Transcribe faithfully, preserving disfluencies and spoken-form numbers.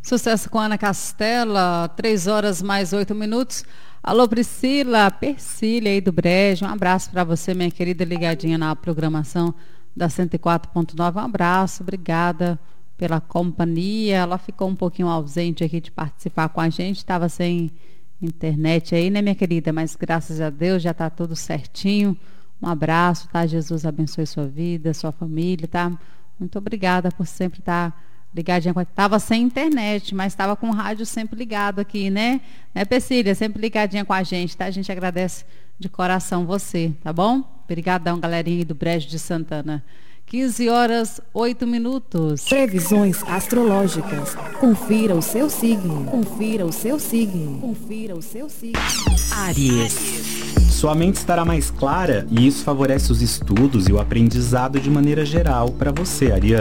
Sucesso com Ana Castela, três horas mais oito minutos. Alô, Priscila, Persília aí do Brejo. Um abraço para você, minha querida, ligadinha na programação da cento e quatro ponto nove. Um abraço, obrigada pela companhia. Ela ficou um pouquinho ausente aqui de participar com a gente, estava sem internet aí, né, minha querida? Mas graças a Deus já está tudo certinho. Um abraço, tá? Jesus abençoe sua vida, sua família, tá? Muito obrigada por sempre estar ligadinha. Estava sem internet, mas estava com o rádio sempre ligado aqui, né? Né, Persília? Sempre ligadinha com a gente, tá? A gente agradece de coração você, tá bom? Obrigadão, galerinha aí do Brejo de Santana. quinze horas, oito minutos. Previsões astrológicas. Confira o seu signo. Confira o seu signo. Confira o seu signo. Áries. Sua mente estará mais clara e isso favorece os estudos e o aprendizado de maneira geral para você, Ariana.